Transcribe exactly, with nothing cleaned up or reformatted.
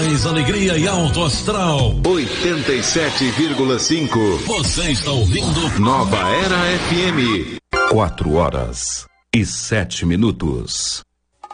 mais alegria e alto astral. oitenta e sete vírgula cinco. Você está ouvindo Nova Era F M. Quatro horas e sete minutos.